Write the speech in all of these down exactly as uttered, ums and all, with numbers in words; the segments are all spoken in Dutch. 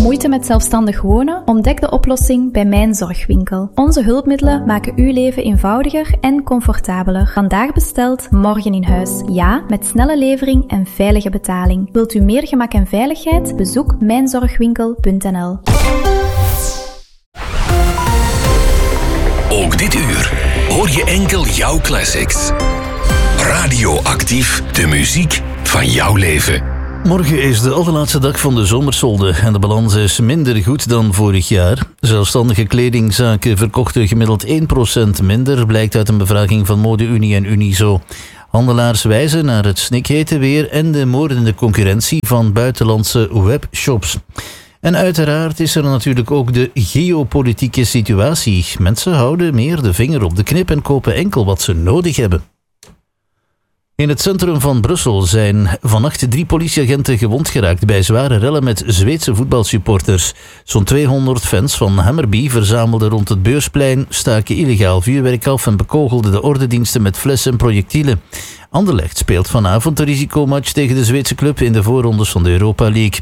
Moeite met zelfstandig wonen? Ontdek de oplossing bij Mijn Zorgwinkel. Onze hulpmiddelen maken uw leven eenvoudiger en comfortabeler. Vandaag besteld, morgen in huis. Ja, met snelle levering en veilige betaling. Wilt u meer gemak en veiligheid? Bezoek mijn zorgwinkel punt n l. Ook dit uur hoor je enkel jouw classics. Radioactief, de muziek van jouw leven. Morgen is de allerlaatste dag van de zomersolde en de balans is minder goed dan vorig jaar. Zelfstandige kledingzaken verkochten gemiddeld één procent minder, blijkt uit een bevraging van Mode-Unie en Unizo. Handelaars wijzen naar het snikhete weer en de moordende concurrentie van buitenlandse webshops. En uiteraard is er natuurlijk ook de geopolitieke situatie. Mensen houden meer de vinger op de knip en kopen enkel wat ze nodig hebben. In het centrum van Brussel zijn vannacht drie politieagenten gewond geraakt bij zware rellen met Zweedse voetbalsupporters. Zo'n tweehonderd fans van Hammarby verzamelden rond het Beursplein, staken illegaal vuurwerk af en bekogelden de ordendiensten met flessen en projectielen. Anderlecht speelt vanavond de risicomatch tegen de Zweedse club in de voorrondes van de Europa League.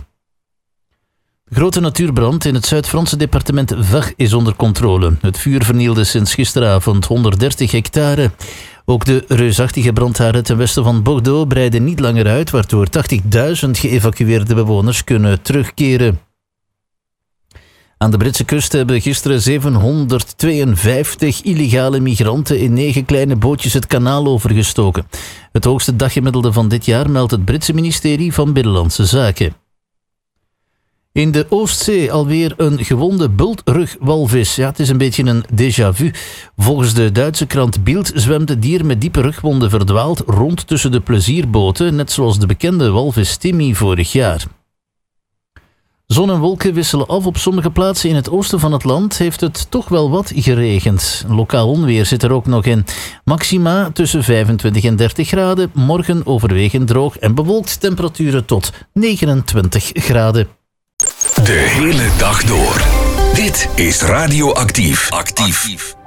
De grote natuurbrand in het Zuid-Franse departement Var is onder controle. Het vuur vernielde sinds gisteravond honderddertig hectare. Ook de reusachtige brandhaarden ten westen van Bordeaux breiden niet langer uit, waardoor tachtigduizend geëvacueerde bewoners kunnen terugkeren. Aan de Britse kust hebben gisteren zevenhonderdtweeënvijftig illegale migranten in negen kleine bootjes het kanaal overgestoken. Het hoogste daggemiddelde van dit jaar meldt het Britse ministerie van Binnenlandse Zaken. In de Oostzee alweer een gewonde bultrugwalvis. Ja, het is een beetje een déjà vu. Volgens de Duitse krant Bild zwemt het dier met diepe rugwonden verdwaald rond tussen de plezierboten, net zoals de bekende walvis Timmy vorig jaar. Zon en wolken wisselen af. Op sommige plaatsen in het oosten van het land heeft het toch wel wat geregend. Lokaal onweer zit er ook nog in. Maxima tussen vijfentwintig en dertig graden. Morgen overwegend droog en bewolkt, temperaturen tot negenentwintig graden. De hele dag door. Dit is Radioactief. Actief.